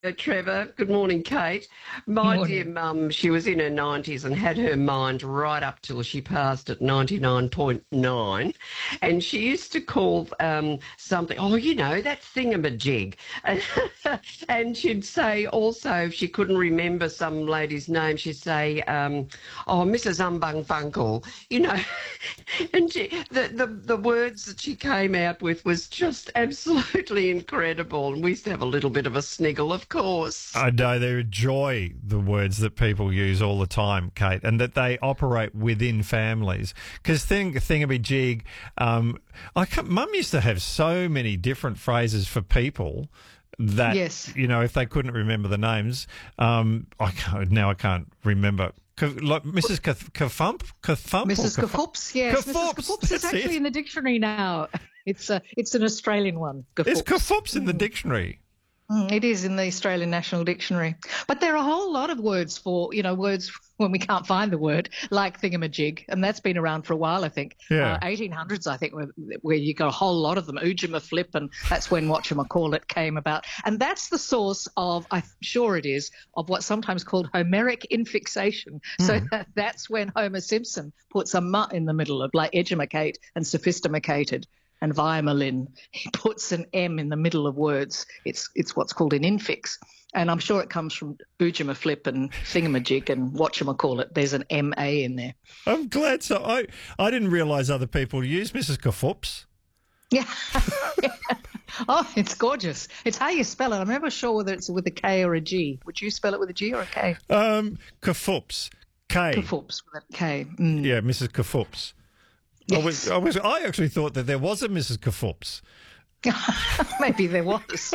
Trevor. Good morning, Kate. My dear Morning. mum, she was in her 90s and had her mind right up till she passed at 99.9. And she used to call something, oh, that thingamajig. And, and she'd say also, if she couldn't remember some lady's name, she'd say, oh, Mrs. Umbung Funkle, you know. And the words that she came out with was just absolutely incredible. And we used to have a little bit of a sniggle, of course. I know they enjoy the words that people use all the time, Kate, and that they operate within families. Because thingamajig, Mum used to have so many different phrases for people that, Yes. if they couldn't remember the names, I can't remember. Like Mrs. Kafump? Mrs. Kafoops, yes. Mrs. Kafoops, Kafoops is that's actually it. in the dictionary now. It's an Australian one. It's Kafoops. Kafoops in the dictionary. It is in the Australian National Dictionary. But there are a whole lot of words for, words when we can't find the word, like thingamajig, and that's been around for a while, I think. Yeah. 1800s, I think, where you got a whole lot of them, oojamaflip, and that's when whatchamacallit came about. And that's the source of, I'm sure it is, of what's sometimes called Homeric infixation. So that's when Homer Simpson puts a mutt in the middle of, like, educate and sophisticated. And Viamalin, he puts an M in the middle of words. It's what's called an infix. And I'm sure it comes from boojamaflip and thingamajig and whatchamacallit. There's an M-A in there. I'm glad. So I didn't realise other people use Mrs. Kafoops. Yeah. Oh, it's gorgeous. It's how you spell it. I'm never sure whether it's with a K or a G. Would you spell it with a G or a K? Kafoops. K. Kafoops with a K. Mm. Yeah, Mrs. Kafoops. Yes. I actually thought that there was a Mrs. Kafoops. Maybe there was.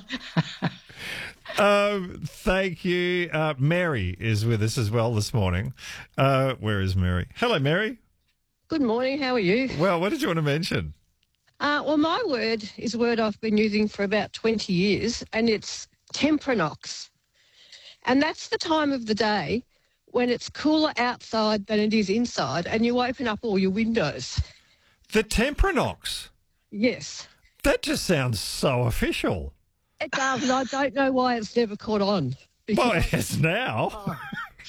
Thank you. Mary is with us as well this morning. Where is Mary? Hello, Mary. Good morning. How are you? Well, what did you want to mention? Well, my word is a word I've been using for about 20 years, and it's temperanox. And that's the time of the day when it's cooler outside than it is inside, and you open up all your windows. The Temperanox. Yes. That just sounds so official. It does, and I don't know why it's never caught on. Well, it is now.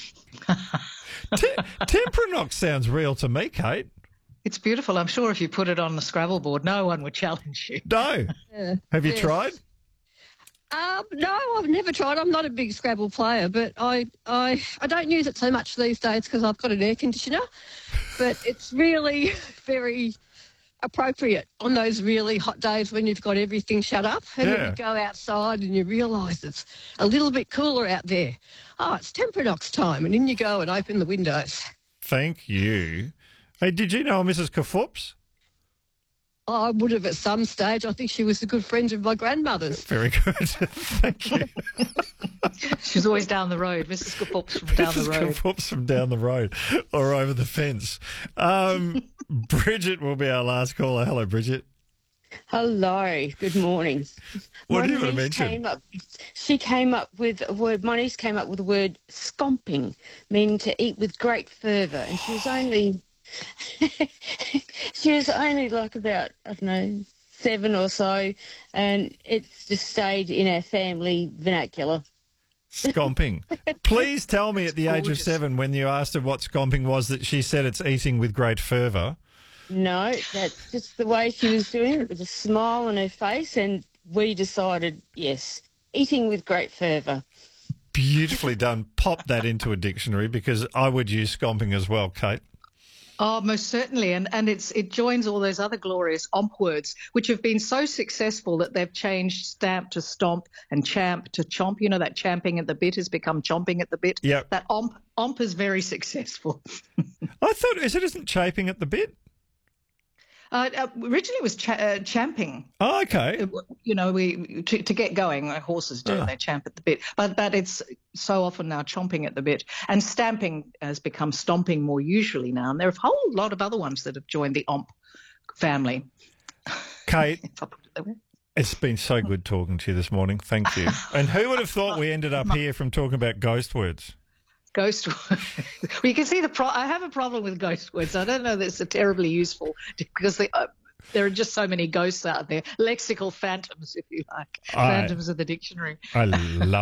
Temperanox sounds real to me, Kate. It's beautiful. I'm sure if you put it on the Scrabble board, no one would challenge you. No. Yeah. Have you Yes. tried? No, I've never tried. I'm not a big Scrabble player, but I don't use it so much these days because I've got an air conditioner. But it's really very appropriate on those really hot days when you've got everything shut up and then Yeah. you go outside and you realise it's a little bit cooler out there. Oh, it's temperanox time, and in you go and open the windows. Thank you. Hey, did you know Mrs. Kafoops? I would have at some stage. I think she was a good friend of my grandmother's. Very good. Thank you. She's always down the road. Mrs. Kafoops from down the Mrs. road. Kafoops from down the road or over the fence. Bridget will be our last caller. Hello, Bridget. Hello, good morning. What My do you want to niece mention? my niece came up with the word scomping, meaning to eat with great fervour, and she was only like about, I don't know, 7 or so, and it's just stayed in our family vernacular. Scomping. Please tell me at the age of Gorgeous. 7 when you asked her what scomping was that she said it's eating with great fervour. No, that's just the way she was doing it, with a smile on her face, and we decided, yes, eating with great fervour. Beautifully done. Pop that into a dictionary because I would use scomping as well, Kate. Oh, most certainly. And it joins all those other glorious omp words, which have been so successful that they've changed stamp to stomp and champ to chomp. You know, that champing at the bit has become chomping at the bit. Yep. That omp is very successful. I thought, isn't chaping at the bit? Originally it was champing. Oh, okay. You know, to get going, like horses do, they champ at the bit. But it's so often now chomping at the bit. And stamping has become stomping more usually now. And there are a whole lot of other ones that have joined the omp family. Kate, If I put it that way. it's been so good talking to you this morning. Thank you. And who would have thought we ended up here from talking about ghost words? Ghost words. Well, you can see I have a problem with ghost words. I don't know that it's terribly useful because there are just so many ghosts out there. Lexical phantoms, if you like. Phantoms of the dictionary. I love